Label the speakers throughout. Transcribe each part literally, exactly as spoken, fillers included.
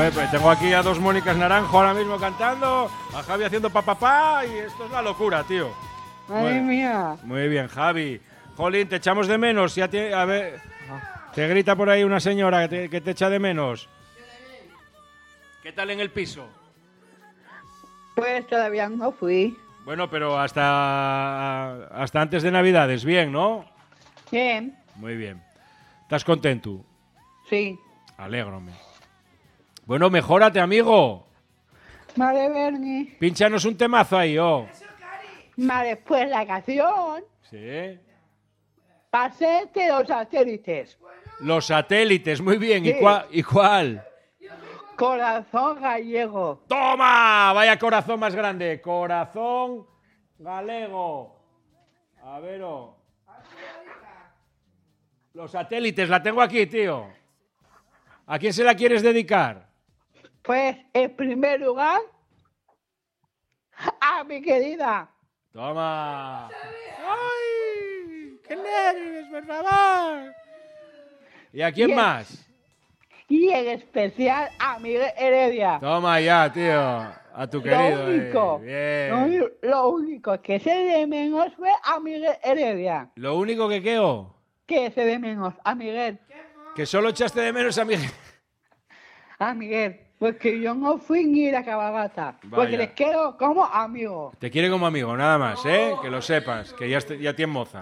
Speaker 1: Joder, pues tengo aquí a dos Mónicas Naranjo ahora mismo cantando, a Javi haciendo papapá y esto es la locura, tío.
Speaker 2: Madre
Speaker 1: Muy,
Speaker 2: mía.
Speaker 1: Muy bien, Javi. Jolín, te echamos de menos. Ya te, a ver, te grita por ahí una señora que te, que te echa de menos. ¿Qué tal en el piso?
Speaker 2: Pues todavía no fui.
Speaker 1: Bueno, pero hasta, hasta antes de Navidades, bien, ¿no?
Speaker 2: Bien.
Speaker 1: Muy bien. ¿Estás contento?
Speaker 2: Sí.
Speaker 1: Alégrome. Bueno, mejórate, amigo.
Speaker 2: Vale, Bernie.
Speaker 1: Pínchanos un temazo ahí, oh.
Speaker 2: Vale, pues la canción.
Speaker 1: Sí.
Speaker 2: Pasete los satélites.
Speaker 1: Los satélites, muy bien.
Speaker 2: Sí.
Speaker 1: ¿Y cuál? ¿Y cuál?
Speaker 2: Corazón gallego.
Speaker 1: ¡Toma! Vaya corazón más grande. Corazón galego. A ver, oh. Los satélites, la tengo aquí, tío. ¿A quién se la quieres dedicar?
Speaker 2: Pues, en primer lugar, a mi querida.
Speaker 1: Toma. ¡Ay! ¡Qué nervios, por favor! ¿Y a quién
Speaker 2: Bien.
Speaker 1: más?
Speaker 2: Y en especial a Miguel Heredia.
Speaker 1: Toma ya, tío. A tu querido.
Speaker 2: Lo único,
Speaker 1: eh.
Speaker 2: lo,
Speaker 1: Bien.
Speaker 2: uni- lo único que se de menos fue a Miguel Heredia.
Speaker 1: Lo único que queo,
Speaker 2: Que se de menos a Miguel.
Speaker 1: que solo echaste de menos a Miguel.
Speaker 2: A Miguel. Porque yo no fui ni la cabalgata.
Speaker 1: Vaya.
Speaker 2: Porque les quiero como amigos.
Speaker 1: Te quiere como amigo, nada más, ¿eh? Que lo sepas, que ya, est- ya tienes moza.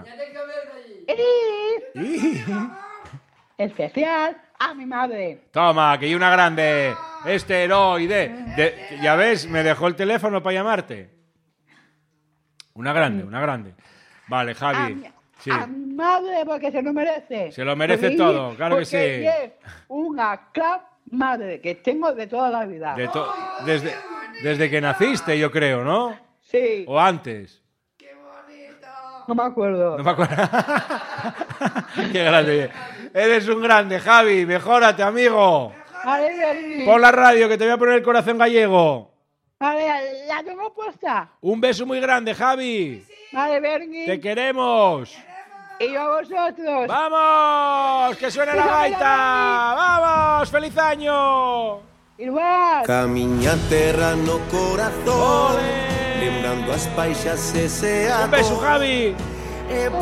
Speaker 2: Y especial a mi madre.
Speaker 1: Toma, que hay una grande. Esteroide. De, ya ves, me dejó el teléfono para llamarte. Una grande, una grande. Vale,
Speaker 2: A
Speaker 1: Javi.
Speaker 2: mi,
Speaker 1: Sí.
Speaker 2: a mi madre porque se lo merece.
Speaker 1: Se lo merece
Speaker 2: Porque-
Speaker 1: todo, claro que
Speaker 2: porque
Speaker 1: sí.
Speaker 2: es una club madre que tengo de toda la vida.
Speaker 1: De to- desde, desde que naciste, yo creo, ¿no?
Speaker 2: Sí,
Speaker 1: O antes.
Speaker 2: no me acuerdo.
Speaker 1: No me acuerdo. Qué grande. Eres un grande, Javi. Mejórate, amigo.
Speaker 2: Vale, Bernie.
Speaker 1: Pon la radio, que te voy a poner el corazón gallego.
Speaker 2: Vale, la tengo puesta.
Speaker 1: Un beso muy grande, Javi.
Speaker 2: Vale, Bernie.
Speaker 1: Te queremos.
Speaker 2: Y yo a vosotros.
Speaker 1: ¡Vamos! ¡Que suene la gaita! ¡Vamos! ¡Feliz año!
Speaker 2: Igual.
Speaker 3: Camiña terra no corazón,
Speaker 1: Ole.
Speaker 3: lembrando as paixas ese
Speaker 1: Un beso,
Speaker 3: amor.
Speaker 1: Javi.
Speaker 3: E